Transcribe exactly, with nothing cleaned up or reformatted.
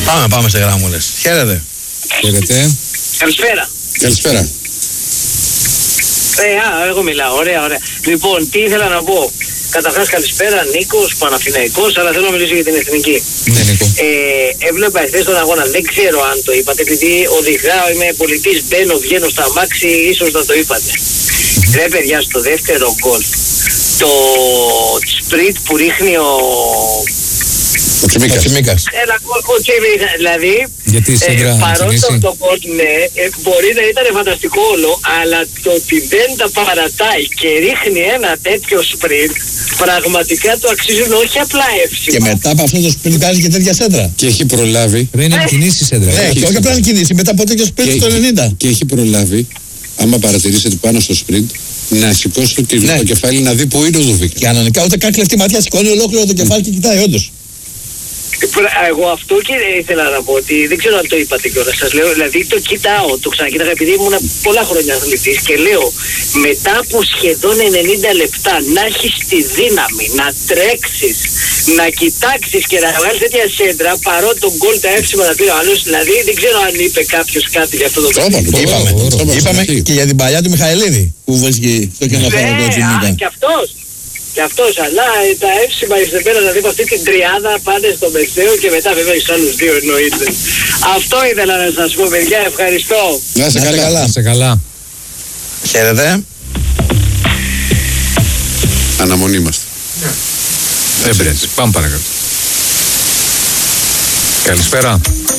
Πάμε, πάμε σε γραμμούλες. Χαίρετε. Χαίρετε. Καλησπέρα. Καλησπέρα. Ε, α, εγώ μιλάω. Ωραία, ωραία. Λοιπόν, τι ήθελα να πω. Καταρχάς καλησπέρα, Νίκος, Παναθηναϊκός, αλλά θέλω να μιλήσω για την εθνική. Ναι, Νίκο. Ε, έβλεπα εχθές τον αγώνα, δεν ξέρω αν το είπατε, επειδή οδηγάω, είμαι πολιτής, μπαίνω, βγαίνω στα αμάξι, ίσως να το είπατε. Mm-hmm. Ρε παιδιά, στο δεύτερο γκολ, το σπριτ που ρίχνει ο... Ο Τσιμίκας. Ένα ο Τσιμίκας, δηλαδή, γιατί η σέντρα ε, παρότι το γκολ, ναι, ε, μπορεί να ήταν φανταστικό όλο, αλλά το ότι δεν τα παρατάει και ρίχνει ένα τέτοιο σπριτ, πραγματικά το αξίζουν όχι απλά εύσημα. Και μετά από αυτό το σπριτ κάνει και τέτοια σέντρα. Και έχει προλάβει. Δεν είναι κινήσει σέντρα. Ναι, και όχι απλά είναι κινήσει, μετά από τέτοιο σπριτ το ενενήντα. Και έχει προλάβει, άμα παρατηρήσετε πάνω στο σπριτ, να σηκώσει το, ναι. το κεφάλι να δει που είναι ο Δουβίκας. Και κανονικά ούτε καν κλεφτή ματιά, σηκώνει ολόκληρο το κεφάλι και κοιτάει, όντως. Εγώ αυτό και ήθελα να πω, ότι δεν ξέρω αν το είπατε κιόλας, σας λέω, δηλαδή το κοιτάω, το ξανακοίταγα επειδή ήμουν πολλά χρόνια αθλητής και λέω μετά από σχεδόν ενενήντα λεπτά να έχεις τη δύναμη να τρέξεις, να κοιτάξεις και να βγάλεις τέτοια σέντρα, παρότι τον γκολ τα εύσημα να πει ο άλλος, δηλαδή δεν ξέρω αν είπε κάποιος κάτι για αυτό το πράγμα. Είπαμε, είπαμε και για την παλιά του Μιχαηλίδη που βρίσκει στο κενοφόνο του Τσιμίκα. Και αυτός. Και αυτός, αλλά τα εύσημα εις να δει αυτή την τριάδα πάνε στο μεσαίο και μετά βέβαια εις άλλους δύο εννοείται. Αυτό ήθελα να σας πω, παιδιά, ευχαριστώ. Να είσαι καλά. Να είσαι καλά. Χαίρετε. Αναμονή είμαστε. Δεν πειράζει. Πάμε παρακάτω. Καλησπέρα.